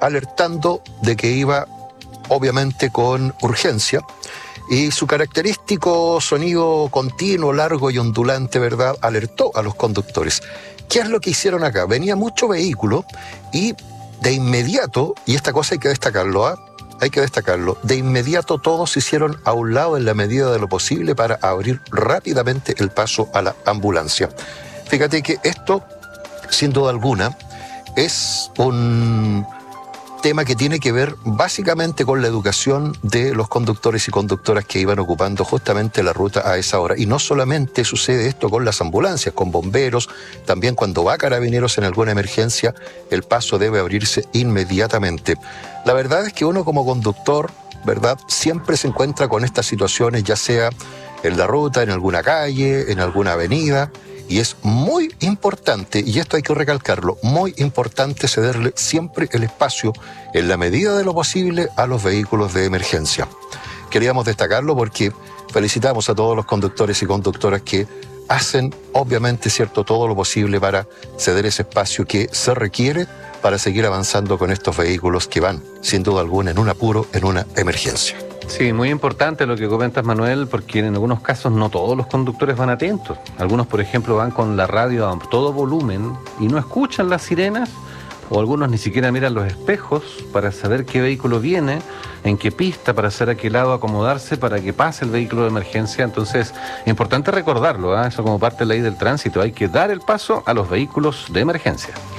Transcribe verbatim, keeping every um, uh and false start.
alertando de que iba obviamente con urgencia, y su característico sonido continuo, largo y ondulante, ¿verdad?, alertó a los conductores. ¿Qué es lo que hicieron acá? Venía mucho vehículo y de inmediato, y esta cosa hay que destacarlo, ¿ah? hay que destacarlo, de inmediato todos se hicieron a un lado en la medida de lo posible para abrir rápidamente el paso a la ambulancia. Fíjate que esto, sin duda alguna, es un tema que tiene que ver básicamente con la educación de los conductores y conductoras que iban ocupando justamente la ruta a esa hora. Y no solamente sucede esto con las ambulancias, con bomberos, también cuando va Carabineros en alguna emergencia, el paso debe abrirse inmediatamente. La verdad es que uno como conductor, ¿verdad?, siempre se encuentra con estas situaciones, ya sea en la ruta, en alguna calle, en alguna avenida, y es muy importante, y esto hay que recalcarlo, muy importante cederle siempre el espacio, en la medida de lo posible, a los vehículos de emergencia. Queríamos destacarlo porque felicitamos a todos los conductores y conductoras que hacen, obviamente, cierto, todo lo posible para ceder ese espacio que se requiere para seguir avanzando con estos vehículos que van, sin duda alguna, en un apuro, en una emergencia. Sí, muy importante lo que comentas, Manuel, porque en algunos casos no todos los conductores van atentos. Algunos, por ejemplo, van con la radio a todo volumen y no escuchan las sirenas, o algunos ni siquiera miran los espejos para saber qué vehículo viene, en qué pista, para hacer a qué lado acomodarse para que pase el vehículo de emergencia. Entonces, es importante recordarlo, ¿eh? Eso como parte de la ley del tránsito, hay que dar el paso a los vehículos de emergencia.